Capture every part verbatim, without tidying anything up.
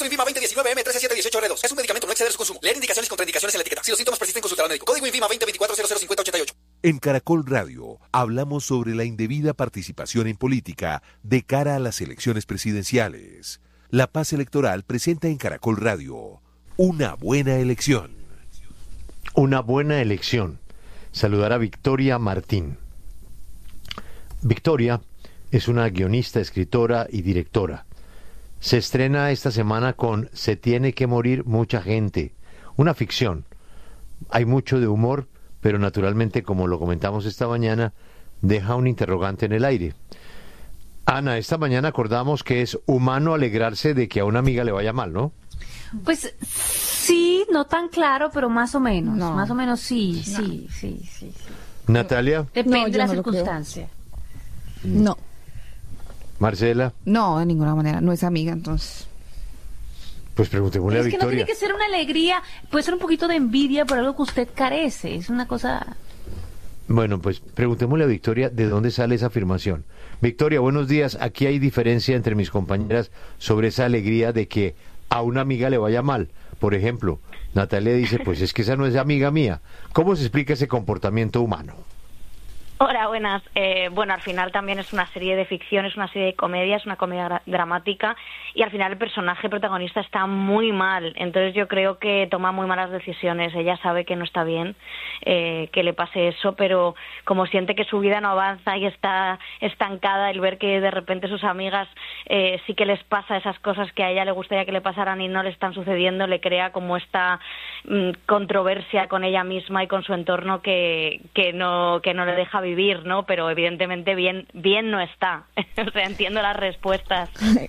Suministro Invima veinte diecinueve M trece siete dieciocho R dos. Es un medicamento, no exceder su consumo. Leer indicaciones y contraindicaciones en la etiqueta. Si los síntomas persisten, consultar al médico. Código Invima veinte veinticuatro cero cero cincuenta ochenta y ocho. En Caracol Radio hablamos sobre la indebida participación en política de cara a las elecciones presidenciales. La Paz Electoral presenta en Caracol Radio una buena elección. Una buena elección. Saludar a Victoria Martín. Victoria es una guionista, escritora y directora. Se estrena esta semana con Se tiene que morir mucha gente, una ficción. Hay mucho de humor, pero naturalmente, como lo comentamos esta mañana, deja un interrogante en el aire. Ana, esta mañana acordamos que es humano alegrarse de que a una amiga le vaya mal, ¿no? Pues sí, no tan claro, pero más o menos. No. Más o menos sí, No. sí, sí, sí, sí. Natalia, Depende No, de yo la no lo creo. circunstancia. No, Marcela, no, de ninguna manera, no es amiga, entonces. pues preguntémosle a Es que no Victoria. tiene que ser una alegría, puede ser un poquito de envidia por algo que usted carece. Es una cosa... Bueno, pues preguntémosle a Victoria de dónde sale esa afirmación. Victoria, buenos días. Aquí hay diferencia entre mis compañeras sobre esa alegría de que a una amiga le vaya mal. Por ejemplo, Natalia dice, pues es que esa no es amiga mía. ¿Cómo se explica ese comportamiento humano? Hola, buenas. Eh, bueno, al final también es una serie de ficción, es una serie de comedia, es una comedia gra- dramática y al final el personaje protagonista está muy mal. Entonces yo creo que toma muy malas decisiones. Ella sabe que no está bien eh, que le pase eso, pero como siente que su vida no avanza y está estancada, el ver que de repente sus amigas eh, sí que les pasa esas cosas que a ella le gustaría que le pasaran y no le están sucediendo, le crea como esta mm, controversia con ella misma y con su entorno que, que no que no le deja vivir. vivir, ¿no? Pero evidentemente bien bien no está. O sea, entiendo las respuestas.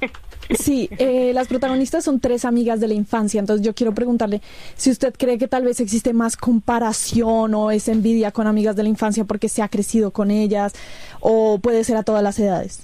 Sí, eh, las protagonistas son tres amigas de la infancia, entonces yo quiero preguntarle si usted cree que tal vez existe más comparación o es envidia con amigas de la infancia porque se ha crecido con ellas, o puede ser a todas las edades.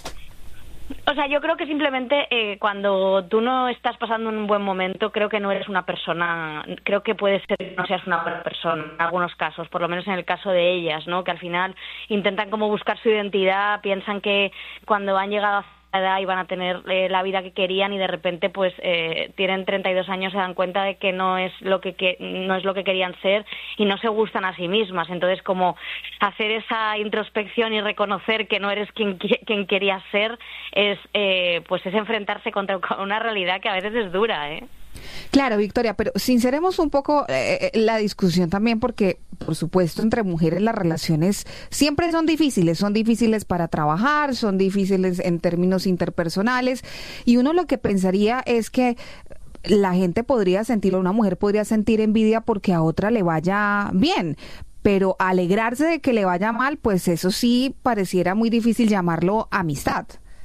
O sea, yo creo que simplemente eh, cuando tú no estás pasando un buen momento, creo que no eres una persona, creo que puede ser que no seas una buena persona en algunos casos, por lo menos en el caso de ellas, ¿no? Que al final intentan como buscar su identidad, piensan que cuando han llegado a edad iban a tener eh, la vida que querían y de repente pues eh, tienen treinta y dos años, se dan cuenta de que no es lo que, que no es lo que querían ser y no se gustan a sí mismas. Entonces, como hacer esa introspección y reconocer que no eres quien quien querías ser es eh, pues es enfrentarse contra una realidad que a veces es dura, ¿eh? Claro, Victoria, pero sinceremos un poco eh, la discusión también porque, por supuesto, entre mujeres las relaciones siempre son difíciles, son difíciles para trabajar, son difíciles en términos interpersonales y uno lo que pensaría es que la gente podría sentir, una mujer podría sentir envidia porque a otra le vaya bien, pero alegrarse de que le vaya mal, pues eso sí pareciera muy difícil llamarlo amistad.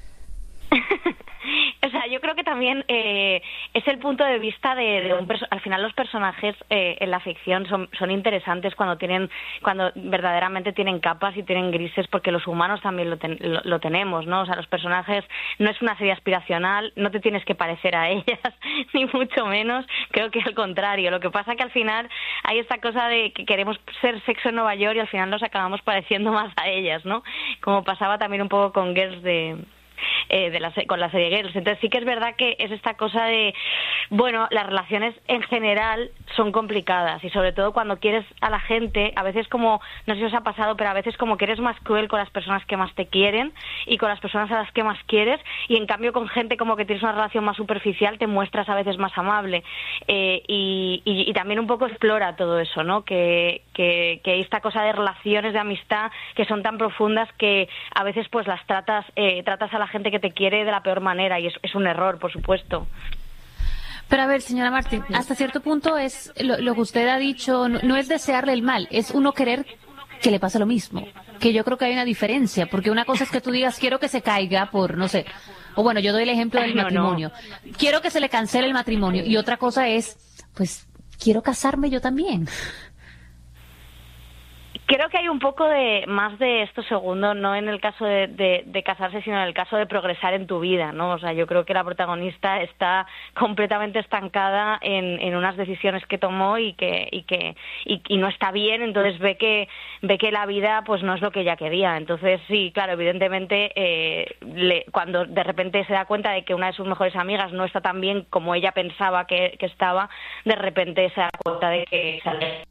O sea, yo creo que también eh, es el punto de vista de, de un perso- al final los personajes eh, en la ficción son, son interesantes cuando tienen cuando verdaderamente tienen capas y tienen grises, porque los humanos también lo, ten- lo, lo tenemos, ¿no? O sea, los personajes no es una serie aspiracional, no te tienes que parecer a ellas, ni mucho menos, creo que al contrario. Lo que pasa que al final hay esta cosa de que queremos ser Sexo en Nueva York y al final nos acabamos pareciendo más a ellas, ¿no? Como pasaba también un poco con Girls de... Eh, de la, con la serie Girls. Entonces sí que es verdad que es esta cosa de, bueno, las relaciones en general son complicadas y sobre todo cuando quieres a la gente, a veces como, no sé si os ha pasado, pero a veces como que eres más cruel con las personas que más te quieren y con las personas a las que más quieres, y en cambio con gente como que tienes una relación más superficial te muestras a veces más amable, eh, y, y, y también un poco explora todo eso, ¿no? Que, que, que hay esta cosa de relaciones de amistad que son tan profundas que a veces pues las tratas eh, tratas a la gente que te quiere de la peor manera y es, es un error, por supuesto. Pero a ver, señora Martín, hasta cierto punto es lo, lo que usted ha dicho, no, no es desearle el mal, es uno querer que le pase lo mismo. Que yo creo que hay una diferencia, porque una cosa es que tú digas quiero que se caiga por, no sé, o bueno, yo doy el ejemplo del No, matrimonio, no. quiero que se le cancele el matrimonio, y otra cosa es, pues, quiero casarme yo también. Creo que hay un poco de más de esto segundo, no en el caso de, de, de casarse, sino en el caso de progresar en tu vida, ¿no? O sea, yo creo que la protagonista está completamente estancada en, en unas decisiones que tomó y que y que y, y no está bien, entonces ve que ve que la vida pues no es lo que ella quería. Entonces sí, claro, evidentemente eh, le, cuando de repente se da cuenta de que una de sus mejores amigas no está tan bien como ella pensaba que, que estaba, de repente se da cuenta de que sale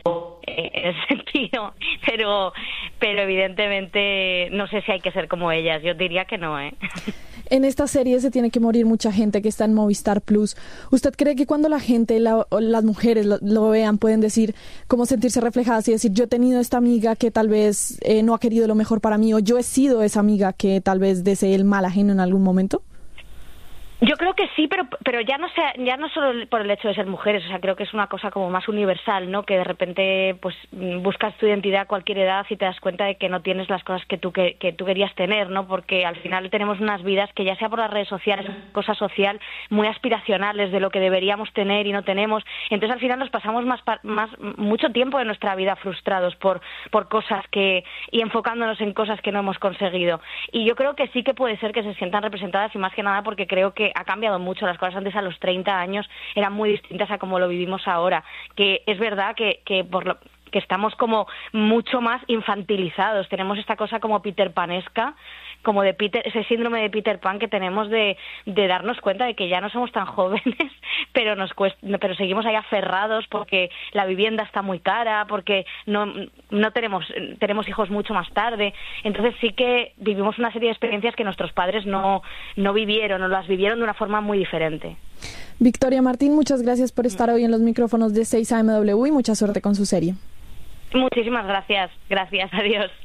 en ese sentido, pero pero evidentemente no sé si hay que ser como ellas, yo diría que no, ¿eh? En esta serie se tiene que morir mucha gente que está en Movistar Plus. ¿Usted cree que cuando la gente, la, las mujeres lo, lo vean, pueden decir, cómo sentirse reflejadas y decir, yo he tenido esta amiga que tal vez eh, no ha querido lo mejor para mí, o yo he sido esa amiga que tal vez desee el mal ajeno en algún momento? Yo creo que sí, pero pero ya no sea, ya no solo por el hecho de ser mujeres, o sea, creo que es una cosa como más universal, ¿no? Que de repente pues buscas tu identidad a cualquier edad y te das cuenta de que no tienes las cosas que tú que, que tú querías tener, ¿no? Porque al final tenemos unas vidas que ya sea por las redes sociales, cosa social, muy aspiracionales de lo que deberíamos tener y no tenemos. Entonces al final nos pasamos más más mucho tiempo de nuestra vida frustrados por por cosas que y enfocándonos en cosas que no hemos conseguido. Y yo creo que sí que puede ser que se sientan representadas, y más que nada porque creo que ha cambiado mucho. Las cosas antes, a los treinta años, eran muy distintas a como lo vivimos ahora, que es verdad que, que por lo que estamos como mucho más infantilizados, tenemos esta cosa como Peter Panesca, como de Peter, ese síndrome de Peter Pan que tenemos de, de darnos cuenta de que ya no somos tan jóvenes, pero nos cuesta, pero seguimos ahí aferrados porque la vivienda está muy cara, porque no no tenemos tenemos hijos mucho más tarde. Entonces sí que vivimos una serie de experiencias que nuestros padres no no vivieron, o las vivieron de una forma muy diferente. Victoria Martín, muchas gracias por estar hoy en los micrófonos de seis A M W y mucha suerte con su serie. Muchísimas gracias, gracias, adiós.